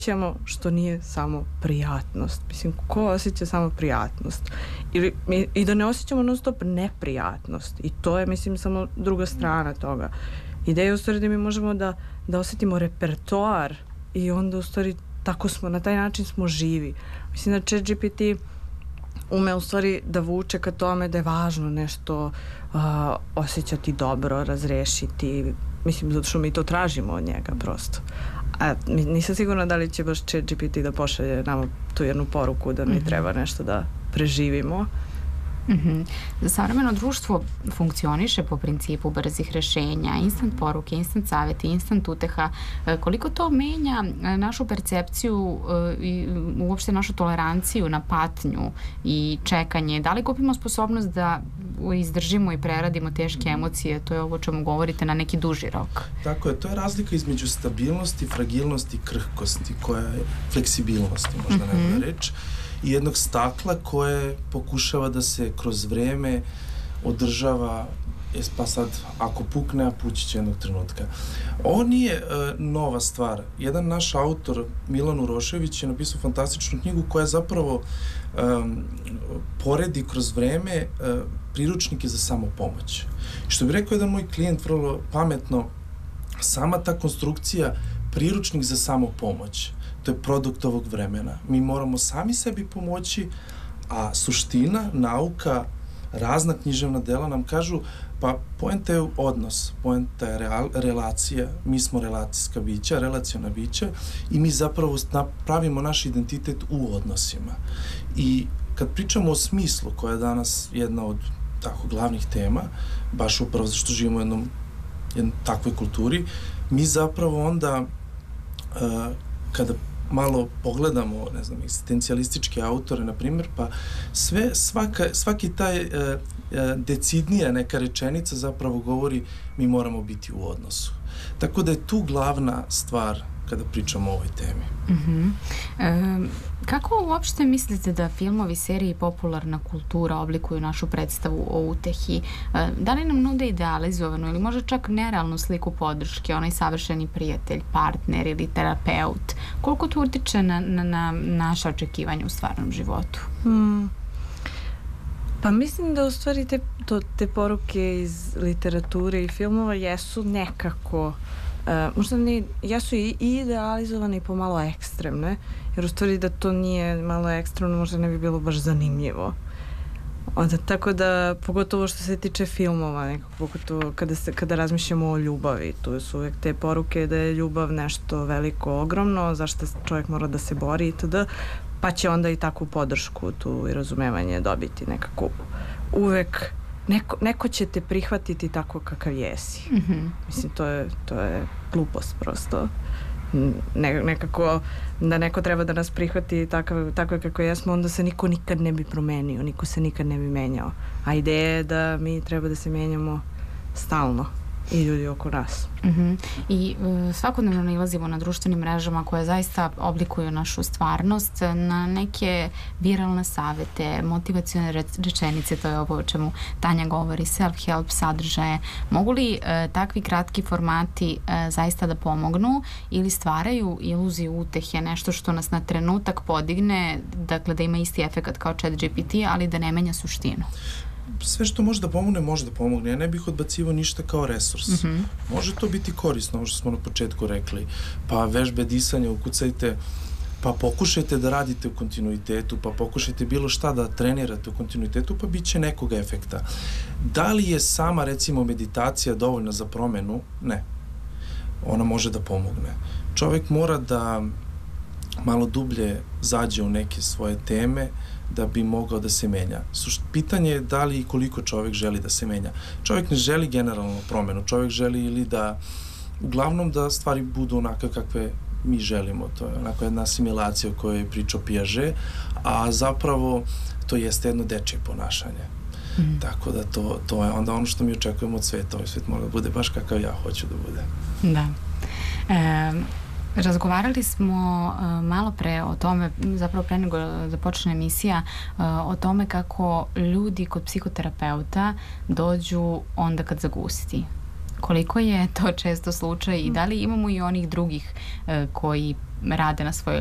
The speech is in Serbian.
osjećamo što nije samo prijatnost. Mislim, ko osjeća samo prijatnost? I da ne osjećamo non stop neprijatnost. I to je, mislim, samo druga strana toga. Ideja je u stvari da mi možemo da osjetimo repertoar i onda u stvari tako smo, na taj način smo živi. Mislim da ChatGPT ume u stvari da vuče ka tome da je važno nešto osjećati dobro, razrešiti. Mislim, zato što mi to tražimo od njega prosto. A nisam sigurna da li će baš ChatGPT da pošalje nama tu jednu poruku da mi treba nešto da preživimo. Savremeno društvo funkcioniše po principu brzih rešenja, instant poruke, instant saveti, instant uteha. Koliko to menja našu percepciju i uopšte našu toleranciju na patnju i čekanje? Da li gubimo sposobnost da izdržimo i preradimo teške emocije? To je ovo o čemu govorite, na neki duži rok. Tako je, to je razlika između stabilnosti, fragilnosti i krhkosti, koja je fleksibilnosti, možda najbolja reč, i jednog stakla koje pokušava da se kroz vreme održava, pa sad ako pukne, a pući će jednog trenutka. Ovo nije nova stvar. Jedan naš autor, Milan Urošević, je napisao fantastičnu knjigu koja zapravo poredi kroz vreme priručnike za samopomoć. Što bi rekao jedan moj klijent vrlo pametno, sama ta konstrukcija priručnik za samopomoć, to je produkt ovog vremena. Mi moramo sami sebi pomoći, a suština, nauka, razna književna dela nam kažu, pa poenta je odnos, poenta je relacija, mi smo relacijska bića, relaciona bića i mi zapravo pravimo naš identitet u odnosima. I kad pričamo o smislu, koja je danas jedna od tako glavnih tema, baš upravo zašto živimo u jednoj takvoj kulturi, mi zapravo onda kada malo pogledamo, ne znam, egzistencijalističke autore, na primjer, pa svaki taj decidnija neka rečenica zapravo govori mi moramo biti u odnosu. Tako da je tu glavna stvar kada pričamo o ovoj temi. Kako uopšte mislite da filmovi, serije i popularna kultura oblikuju našu predstavu o utehi? Da li nam nude idealizovanu ili možda čak nerealnu sliku podrške, onaj savršeni prijatelj, partner ili terapeut? Koliko to utiče na naše očekivanje u stvarnom životu? Pa mislim da u stvari te poruke iz literature i filmova jesu nekako možda jesu i idealizovane i pomalo ekstremne, jer u stvari da to nije malo ekstremno možda ne bi bilo baš zanimljivo. Tako da, pogotovo što se tiče filmova, nekako, pogotovo kada razmišljamo o ljubavi, tu su uvek te poruke da je ljubav nešto veliko, ogromno, zašto čovjek mora da se bori itd., pa će onda i takvu podršku, tu i razumevanje dobiti nekako. Uvek neko će te prihvatiti tako kakav jesi. Mislim, to je glupost prosto. Nekako da neko treba da nas prihvati tako kako jesmo, onda se niko nikad ne bi promenio, niko se nikad ne bi menjao. A ideja je da mi treba da se menjamo stalno i ljudi oko nas. I svakodnevno nalazimo na društvenim mrežama koje zaista oblikuju našu stvarnost, na neke viralne savete, motivacione rečenice, to je ovo o čemu Tanja govori, self-help sadržaje. Mogu li takvi kratki formati zaista da pomognu ili stvaraju iluziju utehe, nešto što nas na trenutak podigne, dakle da ima isti efekat kao ChatGPT, ali da ne menja suštinu? Sve što može da pomogne, može da pomogne. Ja ne bih odbacivao ništa kao resurs. Može to biti korisno, ovo što smo na početku rekli. Pa vežbe disanja ukucajte, pa pokušajte da radite u kontinuitetu, pa pokušajte bilo šta da trenirate u kontinuitetu, pa bit će nekog efekta. Da li je sama, recimo, meditacija dovoljna za promenu? Ne. Ona može da pomogne. Čovek mora da malo dublje zađe u neke svoje teme da bi mogao da se menja. Pitanje je da li i koliko čovek želi da se menja. Čovek ne želi generalnu promenu, čovek želi ili da, uglavnom da stvari budu onakve kakve mi želimo. To je onako jedna asimilacija o kojoj je pričao Piaget, a zapravo to jeste jedno dečje ponašanje. Tako da to je onda ono što mi očekujemo od sveta. Ovaj svet mora da bude baš kakav ja hoću da bude. Da. Razgovarali smo malo pre o tome, zapravo pre nego da počne emisija, o tome kako ljudi kod psihoterapeuta dođu onda kad zagusti. Koliko je to često slučaj i da li imamo i onih drugih koji rade na svojoj